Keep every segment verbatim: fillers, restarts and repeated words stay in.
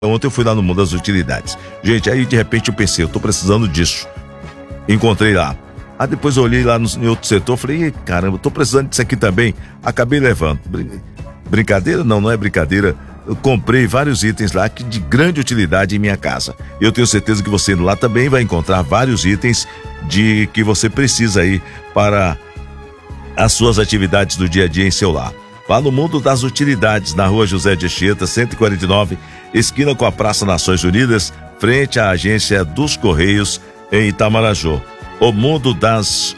Ontem eu fui lá no mundo das utilidades. Gente, aí de repente eu pensei, eu tô precisando disso. Encontrei lá. Aí depois eu olhei lá no, em outro setor, falei, caramba, eu tô precisando disso aqui também. Acabei levando. Brincadeira? Não, não é brincadeira. Eu comprei vários itens lá que de grande utilidade em minha casa. Eu tenho certeza que você lá também vai encontrar vários itens de que você precisa aí para as suas atividades do dia a dia em seu lar. Lá no mundo das utilidades, na rua José de Anchieta, cento e quarenta e nove, esquina com a Praça Nações Unidas, frente à agência dos Correios, em Itamaraju. O mundo das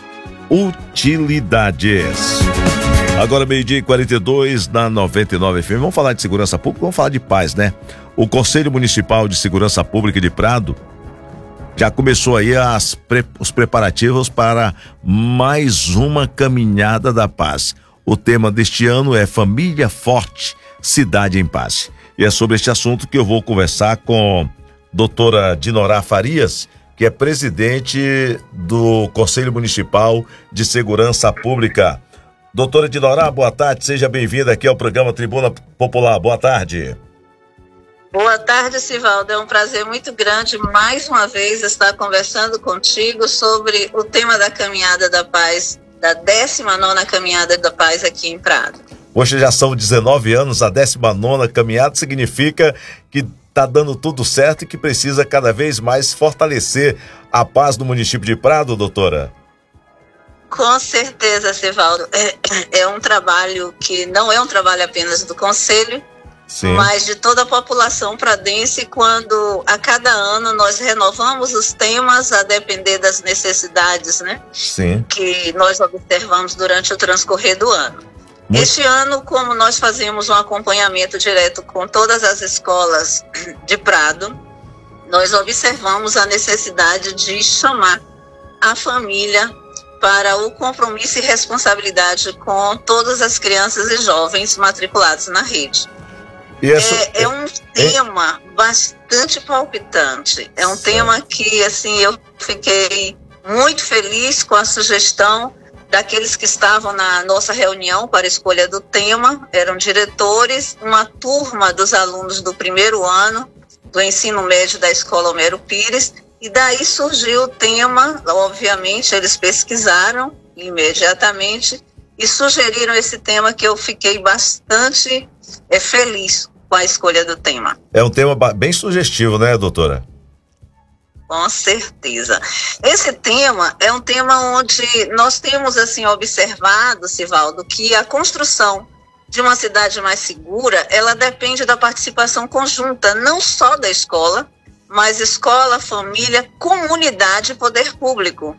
utilidades. Agora meio-dia e quarenta e dois na noventa e nove F M. Vamos falar de segurança pública, vamos falar de paz, né? O Conselho Municipal de Segurança Pública de Prado já começou aí as pre, os preparativos para mais uma caminhada da paz. O tema deste ano é Família Forte, Cidade em Paz. E é sobre este assunto que eu vou conversar com doutora Dinorá Farias, que é presidente do Conselho Municipal de Segurança Pública. Doutora Dinorá, boa tarde, seja bem-vinda aqui ao programa Tribuna Popular. Boa tarde. Boa tarde, Sivaldo. É um prazer muito grande, mais uma vez, estar conversando contigo sobre o tema da Caminhada da Paz, da décima nona Caminhada da Paz aqui em Prado. Hoje já são dezenove anos, a décima nona Caminhada significa que está dando tudo certo e que precisa cada vez mais fortalecer a paz no município de Prado, doutora? Com certeza, Sivaldo. É, é um trabalho que não é um trabalho apenas do Conselho, Sim. mas de toda a população pradense, quando a cada ano nós renovamos os temas a depender das necessidades, né? Sim. Que nós observamos durante o transcorrer do ano. Muito. Este ano, como nós fazemos um acompanhamento direto com todas as escolas de Prado, nós observamos a necessidade de chamar a família para o compromisso e responsabilidade com todas as crianças e jovens matriculados na rede. Essa, é, é um é, tema é... bastante palpitante. É um certo. tema que, assim, eu fiquei muito feliz com a sugestão daqueles que estavam na nossa reunião para a escolha do tema. Eram diretores, uma turma dos alunos do primeiro ano do ensino médio da Escola Homero Pires, e daí surgiu o tema. Obviamente, eles pesquisaram imediatamente e sugeriram esse tema, que eu fiquei bastante é, feliz com a escolha do tema. É um tema bem sugestivo, né, doutora? Com certeza. Esse tema é um tema onde nós temos, assim, observado, Sivaldo, que a construção de uma cidade mais segura, ela depende da participação conjunta, não só da escola, mas escola, família, comunidade e poder público.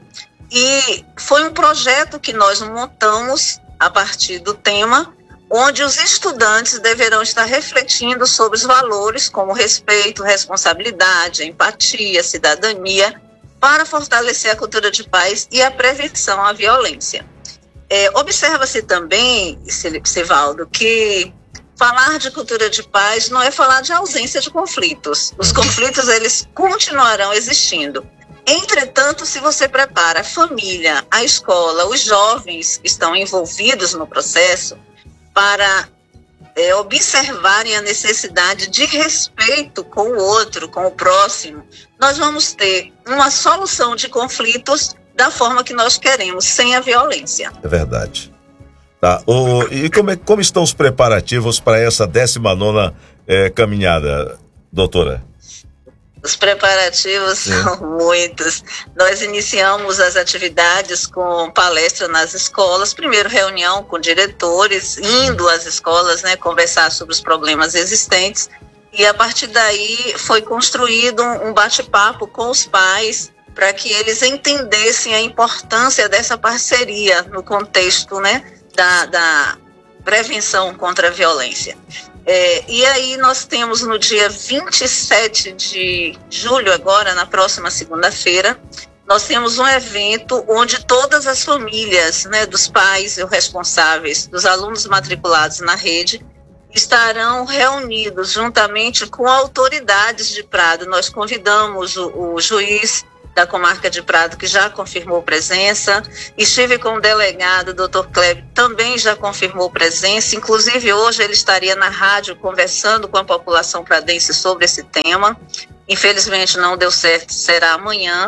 E foi um projeto que nós montamos a partir do tema, onde os estudantes deverão estar refletindo sobre os valores como respeito, responsabilidade, empatia, cidadania, para fortalecer a cultura de paz e a prevenção à violência. É, observa-se também, Sivaldo, que falar de cultura de paz não é falar de ausência de conflitos. Os conflitos, eles continuarão existindo. Entretanto, se você prepara a família, a escola, os jovens que estão envolvidos no processo para é, observarem a necessidade de respeito com o outro, com o próximo, nós vamos ter uma solução de conflitos da forma que nós queremos, sem a violência. É verdade. Tá. O, e como, é, como estão os preparativos para essa décima nona é, caminhada, doutora? Os preparativos Sim. são muitos. Nós iniciamos as atividades com palestra nas escolas, primeiro reunião com diretores, indo às escolas, né, conversar sobre os problemas existentes, e a partir daí foi construído um bate-papo com os pais, para que eles entendessem a importância dessa parceria no contexto, né, da, da prevenção contra a violência. É, e aí nós temos no dia vinte e sete de julho, agora na próxima segunda-feira, nós temos um evento onde todas as famílias, né, dos pais e os responsáveis, dos alunos matriculados na rede, estarão reunidos juntamente com autoridades de Prado. Nós convidamos o, o juiz da comarca de Prado, que já confirmou presença. Estive com o delegado, doutor Kleber, também já confirmou presença. Inclusive, hoje ele estaria na rádio conversando com a população pradense sobre esse tema. Infelizmente, não deu certo, será amanhã.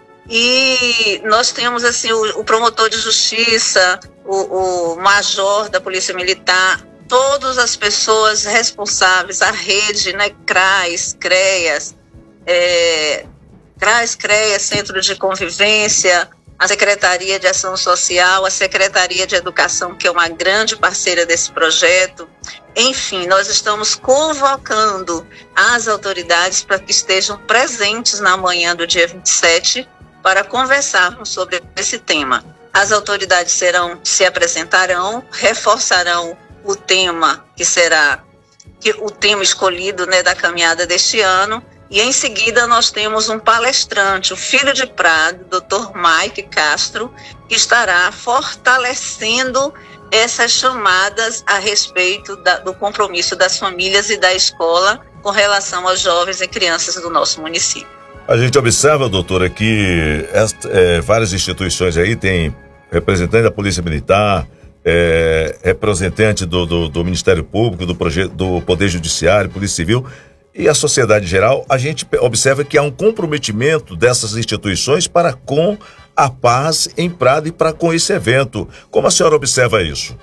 E nós temos assim, o, o promotor de justiça, o, o major da Polícia Militar, todas as pessoas responsáveis, a rede, né, CRAS, CREAS, é, CRAS, CREAS, Centro de Convivência, a Secretaria de Ação Social, a Secretaria de Educação, que é uma grande parceira desse projeto. Enfim, nós estamos convocando as autoridades para que estejam presentes na manhã do dia vinte e sete para conversarmos sobre esse tema. As autoridades serão, se apresentarão, reforçarão o tema que será que, o tema escolhido, né, da caminhada deste ano. E em seguida nós temos um palestrante, o filho de Prado, doutor Mike Castro, que estará fortalecendo essas chamadas a respeito da, do compromisso das famílias e da escola com relação aos jovens e crianças do nosso município. A gente observa, doutora, que esta, é, várias instituições aí têm representante da Polícia Militar, é, representante do, do, do Ministério Público, do, projeto, do Poder Judiciário, Polícia Civil, e a sociedade em geral. A gente observa que há um comprometimento dessas instituições para com a paz em Prado e para com esse evento. Como a senhora observa isso?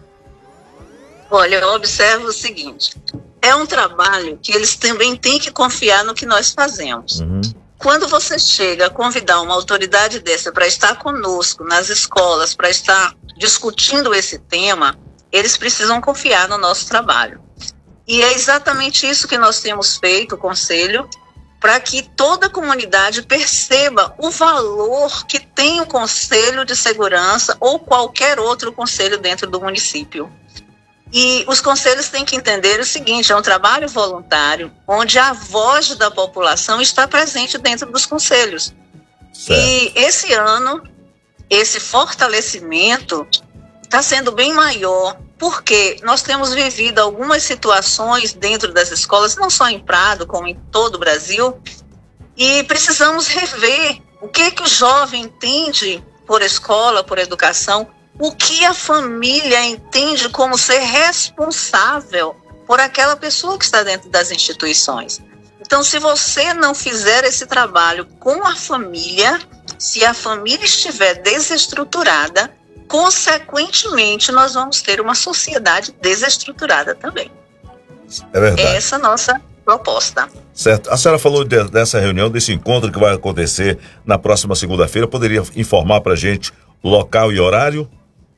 Olha, eu observo o seguinte, é um trabalho que eles também têm que confiar no que nós fazemos. Uhum. Quando você chega a convidar uma autoridade dessa para estar conosco nas escolas, para estar discutindo esse tema, eles precisam confiar no nosso trabalho. E é exatamente isso que nós temos feito, o Conselho, para que toda a comunidade perceba o valor que tem o Conselho de Segurança ou qualquer outro conselho dentro do município. E os conselhos têm que entender o seguinte, é um trabalho voluntário, onde a voz da população está presente dentro dos conselhos. Certo. E esse ano, esse fortalecimento está sendo bem maior, porque nós temos vivido algumas situações dentro das escolas, não só em Prado, como em todo o Brasil, e precisamos rever o que, que o jovem entende por escola, por educação, o que a família entende como ser responsável por aquela pessoa que está dentro das instituições. Então, se você não fizer esse trabalho com a família, se a família estiver desestruturada, consequentemente, nós vamos ter uma sociedade desestruturada também. É verdade. Essa é a nossa proposta. Certo. A senhora falou de, dessa reunião, desse encontro que vai acontecer na próxima segunda-feira. Poderia informar para a gente local e horário?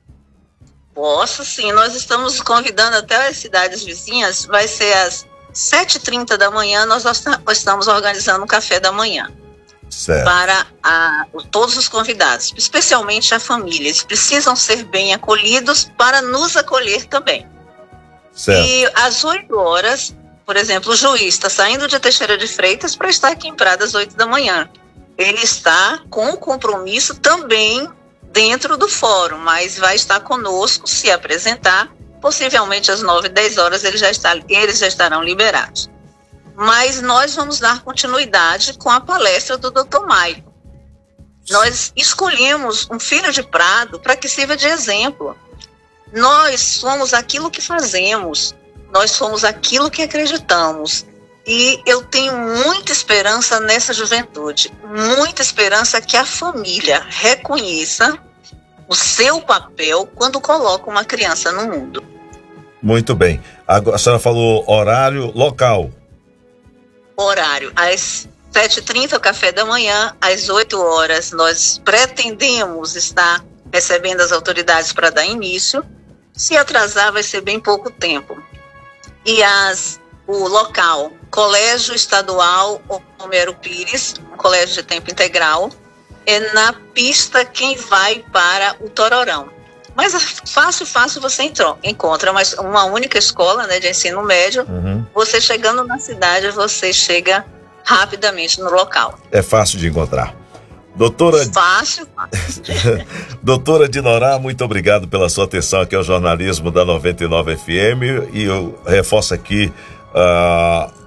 Posso, sim. Nós estamos convidando até as cidades vizinhas. Vai ser às sete e trinta da manhã. Nós estamos organizando um café da manhã. Certo. Para a, todos os convidados, especialmente a família. Eles precisam ser bem acolhidos para nos acolher também. Certo. E às oito horas, por exemplo, o juiz está saindo de Teixeira de Freitas para estar aqui em Prado às oito da manhã. Ele está com o compromisso também dentro do fórum, mas vai estar conosco, se apresentar. Possivelmente às nove, dez horas eles já, está, eles já estarão liberados. Mas nós vamos dar continuidade com a palestra do doutor Maicon. Nós escolhemos um filho de Prado para que sirva de exemplo. Nós somos aquilo que fazemos, nós somos aquilo que acreditamos. E eu tenho muita esperança nessa juventude, muita esperança que a família reconheça o seu papel quando coloca uma criança no mundo. Muito bem. Agora, a senhora falou horário, local. Horário, às sete e trinta, o café da manhã, às oito horas, nós pretendemos estar recebendo as autoridades para dar início. Se atrasar, vai ser bem pouco tempo. E as, o local, Colégio Estadual Homero Pires, um colégio de tempo integral, é na pista quem vai para o Tororão. Mas fácil, fácil você entrou, encontra mas uma única escola, né, de ensino médio. Uhum. Você chegando na cidade, você chega rapidamente no local. É fácil de encontrar. Doutora... Fácil, fácil. Doutora Dinorá, muito obrigado pela sua atenção aqui ao jornalismo da noventa e nove F M, e eu reforço aqui uh,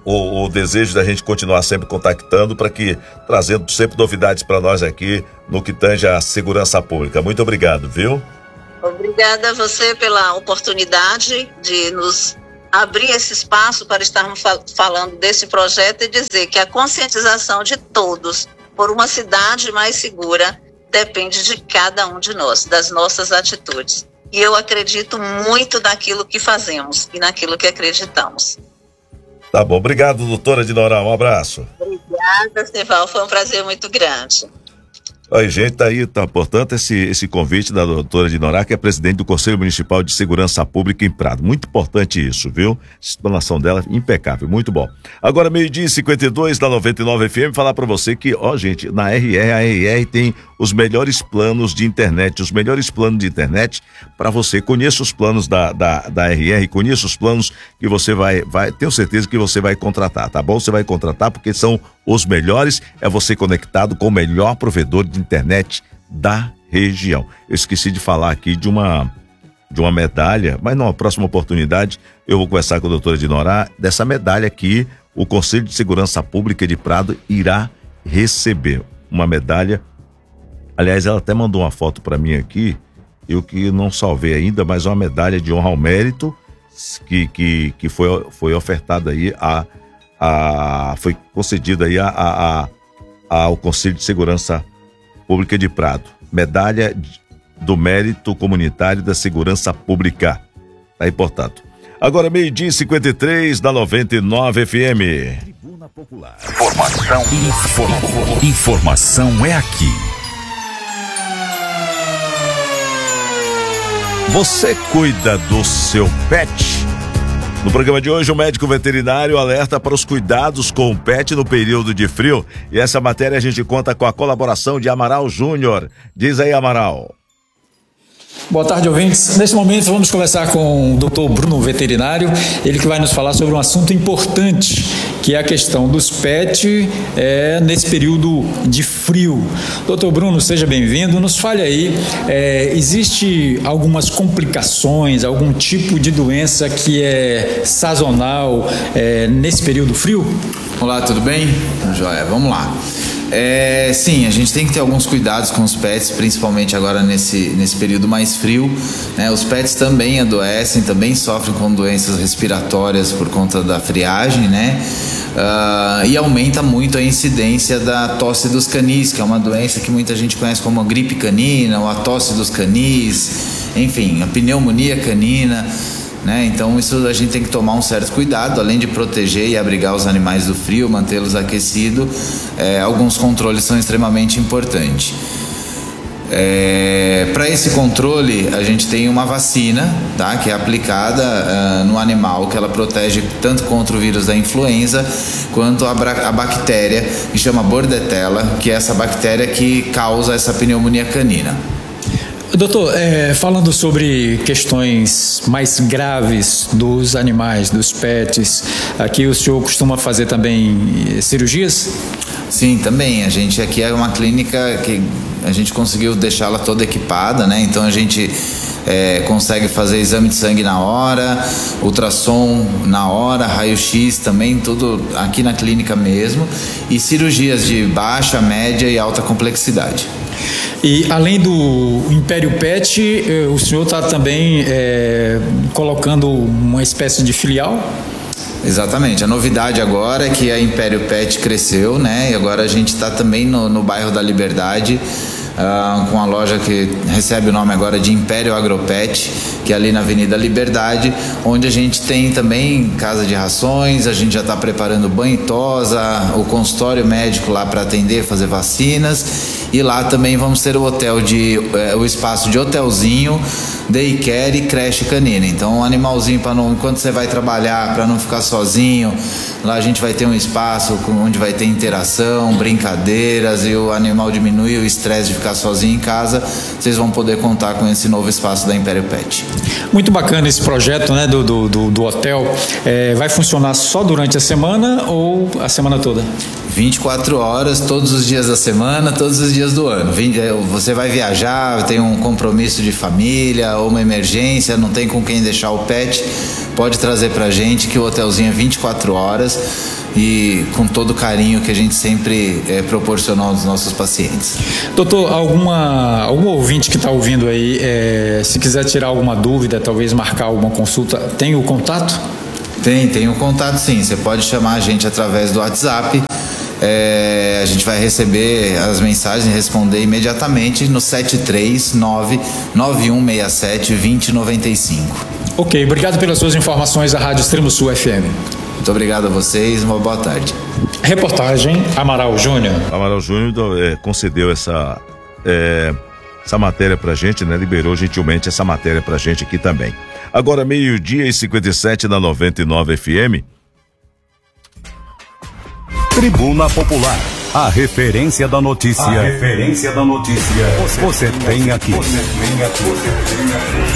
o, o desejo da gente continuar sempre contactando para que, trazendo sempre novidades para nós aqui no que tange a segurança pública. Muito obrigado, viu? Obrigada a você pela oportunidade de nos abrir esse espaço para estarmos fal- falando desse projeto e dizer que a conscientização de todos por uma cidade mais segura depende de cada um de nós, das nossas atitudes. E eu acredito muito naquilo que fazemos e naquilo que acreditamos. Tá bom, obrigado, doutora Dinorá, um abraço. Obrigada, Sival, foi um prazer muito grande. Oi, gente, tá aí, tá, portanto, esse, esse convite da doutora Dinorá, que é presidente do Conselho Municipal de Segurança Pública em Prado. Muito importante isso, viu? Explanação dela impecável, muito bom. Agora, meio-dia e cinquenta e dois, da noventa e nove F M, falar pra você que, ó, gente, na R R, a R R tem os melhores planos de internet, os melhores planos de internet para você. Conheça os planos da, da, da R R, conheça os planos que você vai, vai, tenho certeza que você vai contratar, tá bom? Você vai contratar porque são os melhores, é você conectado com o melhor provedor de internet da região. Eu esqueci de falar aqui de uma de uma medalha, mas numa próxima oportunidade eu vou conversar com a doutora Dinorá dessa medalha que o Conselho de Segurança Pública de Prado irá receber. Uma medalha, aliás, ela até mandou uma foto para mim aqui, eu que não salvei ainda, mas uma medalha de honra ao mérito que, que, que foi, foi ofertada aí a A, foi concedida aí a, a, a, ao Conselho de Segurança Pública de Prado. Medalha do Mérito Comunitário da Segurança Pública. Tá aí, portanto. Agora, meio-dia e cinquenta e três, da noventa e nove F M. Tribuna Popular. Informação, informa, informação é aqui. Você cuida do seu pet? No programa de hoje, o médico veterinário alerta para os cuidados com o pet no período de frio. E essa matéria a gente conta com a colaboração de Amaral Júnior. Diz aí, Amaral. Boa tarde, ouvintes. Nesse momento vamos conversar com o doutor Bruno, veterinário, ele que vai nos falar sobre um assunto importante, que é a questão dos pets é, nesse período de frio. doutor Bruno, seja bem-vindo. Nos fale aí, é, existe algumas complicações, algum tipo de doença que é sazonal é, nesse período frio? Olá, tudo bem? Joia, vamos lá. É, sim, a gente tem que ter alguns cuidados com os pets, principalmente agora nesse, nesse período mais frio, né? Os pets também adoecem, também sofrem com doenças respiratórias por conta da friagem, né? Uh, e aumenta muito a incidência da tosse dos canis, que é uma doença que muita gente conhece como a gripe canina, ou a tosse dos canis, enfim, a pneumonia canina. Né? Então isso a gente tem que tomar um certo cuidado, além de proteger e abrigar os animais do frio, mantê-los aquecidos, é, alguns controles são extremamente importantes. É, para esse controle a gente tem uma vacina, tá? Que é aplicada uh, no animal, que ela protege tanto contra o vírus da influenza quanto a, bra- a bactéria que chama Bordetella, que é essa bactéria que causa essa pneumonia canina. Doutor, é, falando sobre questões mais graves dos animais, dos pets, aqui o senhor costuma fazer também cirurgias? Sim, também. A gente aqui é uma clínica que a gente conseguiu deixá-la toda equipada, né? Então a gente é, consegue fazer exame de sangue na hora, ultrassom na hora, raio-x também, tudo aqui na clínica mesmo, e cirurgias de baixa, média e alta complexidade. E além do Império Pet, o senhor está também é, colocando uma espécie de filial? Exatamente, a novidade agora é que a Império Pet cresceu, né? E agora a gente está também no, no bairro da Liberdade, uh, com a loja que recebe o nome agora de Império Agropet, que é ali na Avenida Liberdade, onde a gente tem também casa de rações, a gente já está preparando banho e tosa, o consultório médico lá para atender, fazer vacinas, e lá também vamos ter o hotel de, eh, o espaço de hotelzinho, daycare e creche canina. Então um animalzinho para não, enquanto você vai trabalhar, para não ficar sozinho, lá a gente vai ter um espaço onde vai ter interação, brincadeiras, e o animal diminui o estresse de ficar sozinho em casa. Vocês vão poder contar com esse novo espaço da Império Pet. Muito bacana esse projeto, né, do, do, do, do hotel. É, vai funcionar só durante a semana ou a semana toda? vinte e quatro horas, todos os dias da semana, todos os dias do ano. Você vai viajar, tem um compromisso de família ou uma emergência, não tem com quem deixar o pet, pode trazer pra gente, que o hotelzinho é vinte e quatro horas e com todo o carinho que a gente sempre é, proporcionou aos nossos pacientes. Doutor, alguma, algum ouvinte que está ouvindo aí, é, se quiser tirar alguma dúvida, talvez marcar alguma consulta, tem o contato? Tem, tem o contato sim, você pode chamar a gente através do WhatsApp, é, a gente vai receber as mensagens e responder imediatamente no sete três nove, nove um seis sete, dois zero nove cinco. Ok, obrigado pelas suas informações da Rádio Extremo Sul F M. Muito obrigado a vocês, uma boa tarde. Reportagem Amaral Júnior. Amaral Júnior é, concedeu essa, é, essa matéria pra gente, né? Liberou gentilmente essa matéria pra gente aqui também. Agora, meio-dia e cinquenta e sete na noventa e nove F M. Tribuna Popular, a referência da notícia. A referência da notícia. Você, você tem aqui. Você tem aqui. Você tem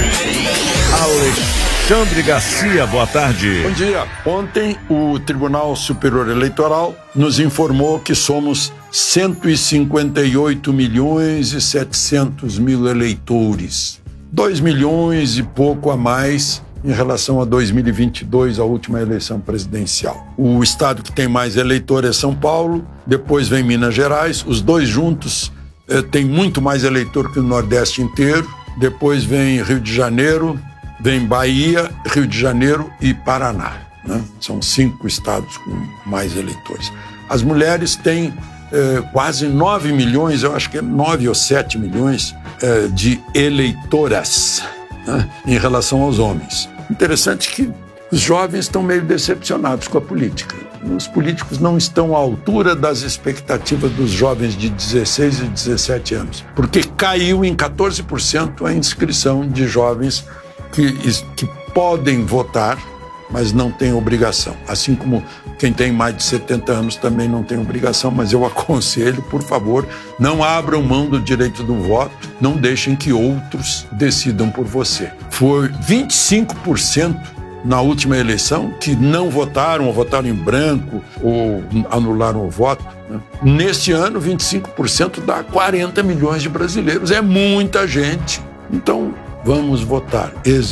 aqui. Alexandre Garcia, boa tarde. Bom dia. Ontem o Tribunal Superior Eleitoral nos informou que somos cento e cinquenta e oito milhões e setecentos mil eleitores. dois milhões e pouco a mais em relação a dois mil e vinte e dois, a última eleição presidencial. O estado que tem mais eleitor é São Paulo, depois vem Minas Gerais, os dois juntos eh, têm muito mais eleitor que o Nordeste inteiro, depois vem Rio de Janeiro, vem Bahia, Rio de Janeiro e Paraná, né? São cinco estados com mais eleitores. As mulheres têm eh, quase nove milhões, eu acho que é nove ou sete milhões eh, de eleitoras, né, em relação aos homens. Interessante que os jovens estão meio decepcionados com a política. Os políticos não estão à altura das expectativas dos jovens de dezesseis e dezessete anos, porque caiu em quatorze por cento a inscrição de jovens que, que podem votar, mas não têm obrigação. Assim como quem tem mais de setenta anos também não tem obrigação, mas eu aconselho, por favor, não abram mão do direito do voto, não deixem que outros decidam por você. Foi vinte e cinco por cento na última eleição que não votaram, ou votaram em branco, ou anularam o voto, né? Neste ano, vinte e cinco por cento dá quarenta milhões de brasileiros. É muita gente. Então, vamos votar,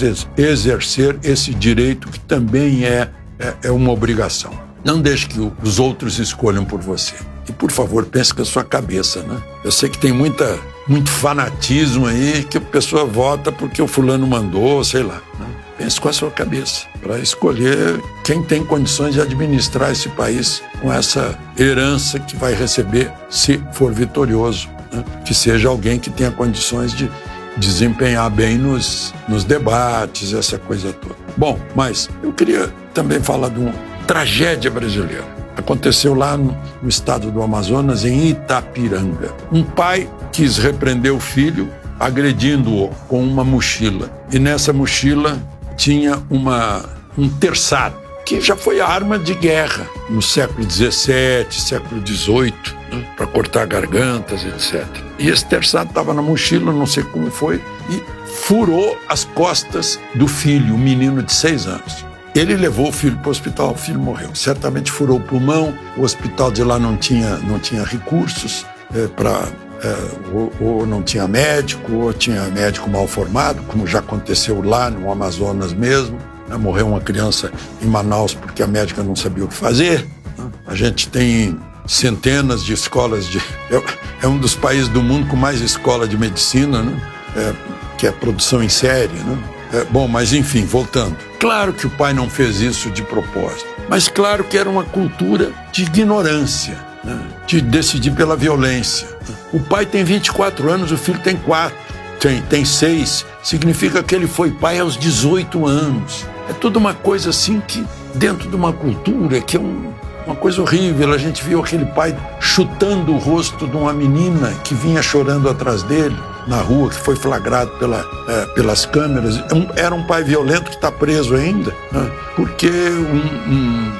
exercer esse direito que também é, é, é uma obrigação. Não deixe que os outros escolham por você. E, por favor, pense com a sua cabeça, né? Eu sei que tem muita, muito fanatismo aí, que a pessoa vota porque o fulano mandou, sei lá, né? Pense com a sua cabeça, para escolher quem tem condições de administrar esse país com essa herança que vai receber se for vitorioso, né? Que seja alguém que tenha condições de desempenhar bem nos, nos debates, essa coisa toda. Bom, mas eu queria também falar de uma tragédia brasileira. Aconteceu lá no, no estado do Amazonas, em Itapiranga. Um pai quis repreender o filho agredindo-o com uma mochila. E nessa mochila tinha uma, um terçado, que já foi arma de guerra no século dezessete, século dezoito, né, para cortar gargantas, etcétera. E esse terçado estava na mochila, não sei como foi, e furou as costas do filho, um menino de seis anos. Ele levou o filho para o hospital, o filho morreu. Certamente furou o pulmão, o hospital de lá não tinha, não tinha recursos é, para... É, ou, ou não tinha médico, ou tinha médico mal formado, como já aconteceu lá no Amazonas mesmo. Né? Morreu uma criança em Manaus porque a médica não sabia o que fazer. Né? A gente tem centenas de escolas de... É, é um dos países do mundo com mais escola de medicina, né? É, que é produção em série, né? É, bom, mas enfim, voltando. Claro que o pai não fez isso de propósito, mas claro que era uma cultura de ignorância, né? De decidir pela violência. O pai tem vinte e quatro anos, o filho tem quatro, tem, tem seis, significa que ele foi pai aos dezoito anos. É tudo uma coisa assim que, dentro de uma cultura que é um, uma coisa horrível. A gente viu aquele pai chutando o rosto de uma menina que vinha chorando atrás dele na rua, que foi flagrado pela, é, pelas câmeras. Era um pai violento que está preso ainda, né? Porque um, um,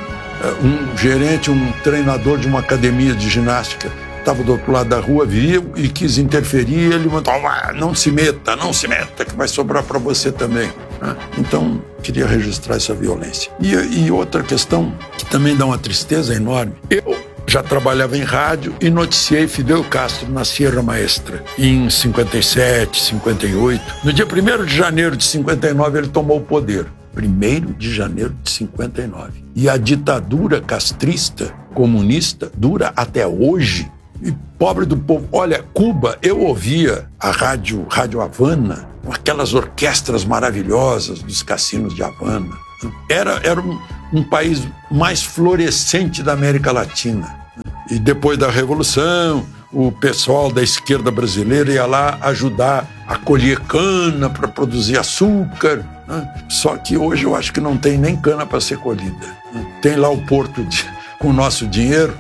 um gerente, um treinador de uma academia de ginástica estava do outro lado da rua, viu e quis interferir, ele mandou, ah, não se meta, não se meta, que vai sobrar para você também. Né? Então, queria registrar essa violência. E, e outra questão que também dá uma tristeza enorme, eu já trabalhava em rádio e noticiei Fidel Castro na Sierra Maestra, em cinquenta e sete, cinquenta e oito. No dia primeiro de janeiro de cinquenta e nove, ele tomou o poder. primeiro de janeiro de cinquenta e nove. E a ditadura castrista, comunista, dura até hoje. E pobre do povo. Olha, Cuba, eu ouvia a rádio, rádio Havana, com aquelas orquestras maravilhosas dos cassinos de Havana. Era, era um, um país mais florescente da América Latina. E depois da Revolução, o pessoal da esquerda brasileira ia lá ajudar a colher cana para produzir açúcar, né? Só que hoje eu acho que não tem nem cana para ser colhida, né? Tem lá o porto de, com o nosso dinheiro,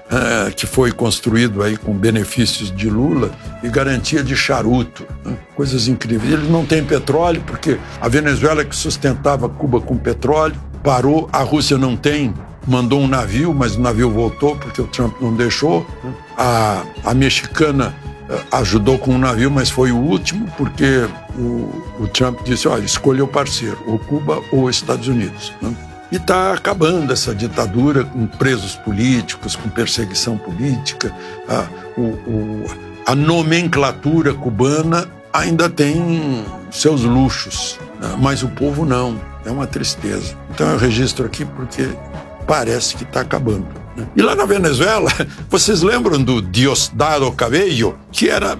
é, que foi construído aí com benefícios de Lula e garantia de charuto, né? Coisas incríveis. Eles não têm petróleo porque a Venezuela, que sustentava Cuba com petróleo, parou. A Rússia não tem, mandou um navio, mas o navio voltou porque o Trump não deixou. A, a mexicana ajudou com um navio, mas foi o último porque o, o Trump disse, olha, escolha o parceiro, ou Cuba ou Estados Unidos, né? E está acabando essa ditadura com presos políticos, com perseguição política. A, o, o, a nomenclatura cubana ainda tem seus luxos, né? Mas o povo não. É uma tristeza. Então eu registro aqui porque parece que está acabando. E lá na Venezuela, vocês lembram do Diosdado Cabello, que era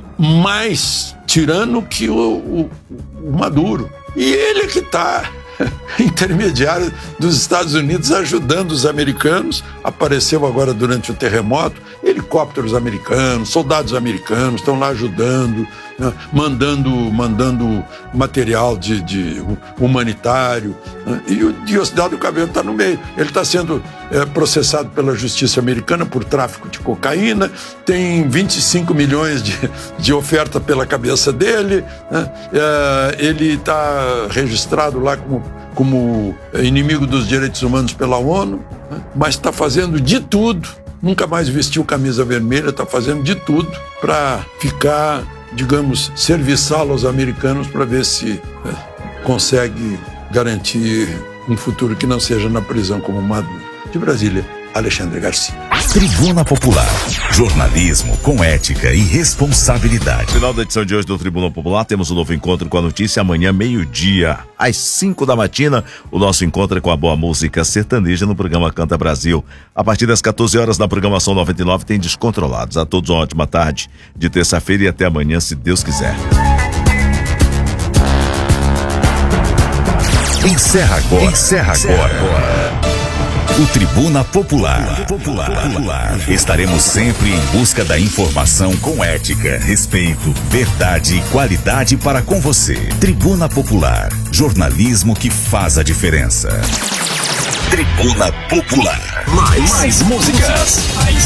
mais tirano que o, o, o Maduro. E ele que está intermediário dos Estados Unidos ajudando os americanos. Apareceu agora durante o terremoto, helicópteros americanos, soldados americanos estão lá ajudando, né? mandando, mandando material de, de humanitário, né? E o Diosdado Cabello está no meio. Ele está sendo é, processado pela justiça americana por tráfico de cocaína, tem vinte e cinco milhões de, de oferta pela cabeça dele, né? É, ele está registrado lá como, como inimigo dos direitos humanos pela ONU, né? Mas está fazendo de tudo, nunca mais vestiu camisa vermelha, está fazendo de tudo para ficar, digamos, serviçal aos americanos para ver se é, consegue garantir um futuro que não seja na prisão como Maduro. De Brasília, Alexandre Garcia. Tribuna Popular. Jornalismo com ética e responsabilidade. Final da edição de hoje do Tribuna Popular, temos um novo encontro com a notícia amanhã, meio-dia, às cinco da matina. O nosso encontro é com a boa música sertaneja no programa Canta Brasil. A partir das quatorze horas na programação noventa e nove tem Descontrolados. A todos uma ótima tarde de terça-feira e até amanhã, se Deus quiser. Encerra agora. Encerra agora. O Tribuna Popular. Popular. Popular. Estaremos sempre em busca da informação com ética, respeito, verdade e qualidade para com você. Tribuna Popular. Jornalismo que faz a diferença. Tribuna Popular. Mais, mais músicas.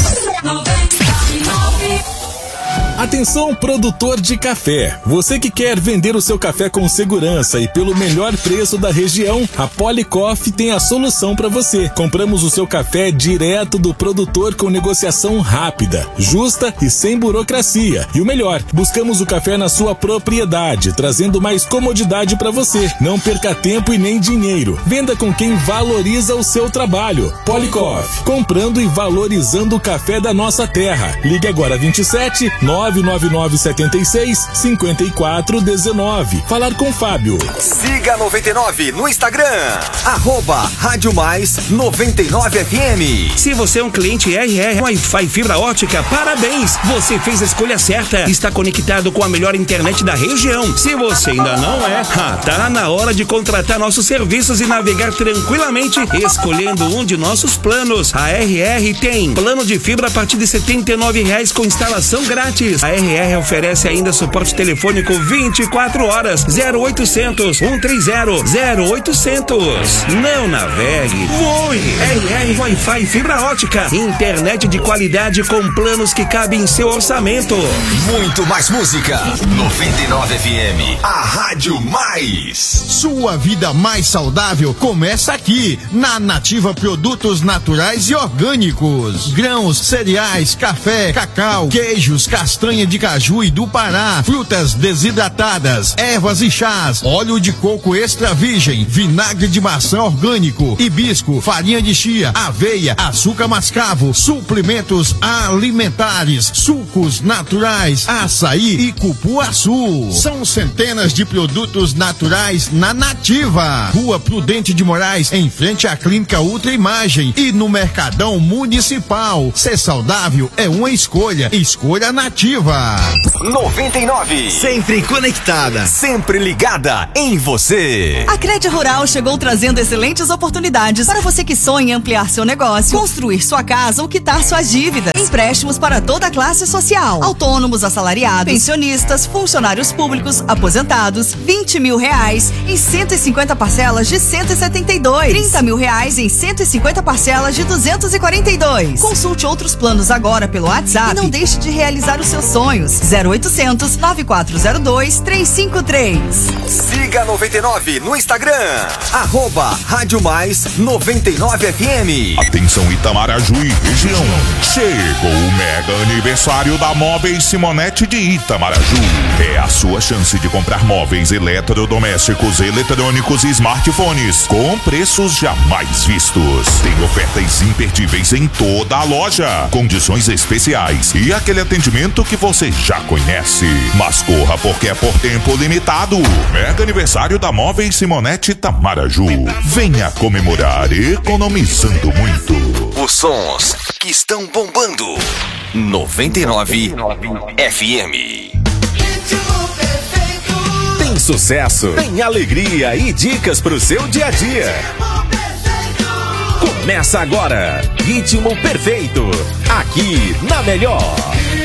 Atenção, produtor de café. Você que quer vender o seu café com segurança e pelo melhor preço da região, a Policoff tem a solução para você. Compramos o seu café direto do produtor com negociação rápida, justa e sem burocracia. E o melhor, buscamos o café na sua propriedade, trazendo mais comodidade para você. Não perca tempo e nem dinheiro. Venda com quem valoriza o seu trabalho. Policoff, comprando e valorizando o café da nossa terra. Ligue agora vinte e sete, nove nove nove sete seis, cinco quatro um nove. Falar com Fábio. Siga noventa e nove no Instagram. Arroba Rádio Mais noventa e nove F M. Se você é um cliente R R Wi-Fi fibra ótica, parabéns! Você fez a escolha certa. Está conectado com a melhor internet da região. Se você ainda não é, ah, tá na hora de contratar nossos serviços e navegar tranquilamente escolhendo um de nossos planos. A R R tem plano de fibra a partir de setenta e nove reais com instalação grátis. A R R oferece ainda suporte telefônico vinte e quatro horas. Zero oitocentos, cento e trinta, zero oitocentos. Não navegue, voe. R R Wi-Fi fibra ótica. Internet de qualidade com planos que cabem em seu orçamento. Muito mais música. noventa e nove F M. A Rádio Mais. Sua vida mais saudável começa aqui, na Nativa Produtos Naturais e Orgânicos. Grãos, cereais, café, cacau, queijos, castanhas castanha de caju e do Pará, frutas desidratadas, ervas e chás, óleo de coco extra virgem, vinagre de maçã orgânico, hibisco, farinha de chia, aveia, açúcar mascavo, suplementos alimentares, sucos naturais, açaí e cupuaçu. São centenas de produtos naturais na Nativa. Rua Prudente de Moraes, em frente à Clínica Ultra Imagem, e no Mercadão Municipal. Ser saudável é uma escolha. Escolha Nativa. noventa e nove. Sempre conectada, sempre ligada em você. A Crédito Rural chegou trazendo excelentes oportunidades para você que sonha em ampliar seu negócio, construir sua casa ou quitar suas dívidas. Empréstimos para toda a classe social. Autônomos, assalariados, pensionistas, funcionários públicos, aposentados. vinte mil reais em cento e cinquenta parcelas de cento e setenta e dois. trinta mil reais em cento e cinquenta parcelas de duzentos e quarenta e dois. Consulte outros planos agora pelo WhatsApp e não deixe de realizar os seus sonhos. zero oitocentos, nove quatro zero dois, três cinco três. Siga a noventa e nove no Instagram, arroba Rádio Mais noventa e nove F M. Atenção Itamaraju e região. Chegou o mega aniversário da Móveis Simonetti de Itamaraju. É a sua chance de comprar móveis eletrodomésticos, eletrônicos e smartphones com preços jamais vistos. Tem ofertas imperdíveis em toda a loja, condições especiais e aquele atendimento que você já conhece. Mas corra porque é por tempo limitado. Mega aniversário da Móveis Simonetti Itamaraju. Venha comemorar economizando muito. Os sons que estão bombando. noventa e nove F M. Tem sucesso, tem alegria e dicas pro seu dia a dia. Começa agora, Ritmo Perfeito, aqui na Melhor.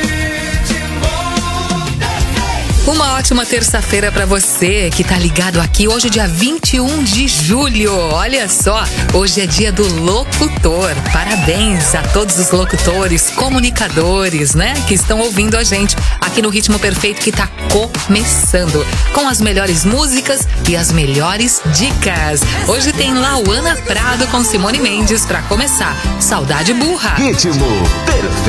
Uma ótima terça-feira para você que tá ligado aqui. Hoje é dia vinte e um de julho. Olha só, hoje é dia do locutor. Parabéns a todos os locutores, comunicadores, né? Que estão ouvindo a gente aqui no Ritmo Perfeito, que tá começando com as melhores músicas e as melhores dicas. Hoje tem Lauana Prado com Simone Mendes para começar. Saudade Burra. Ritmo Perfeito.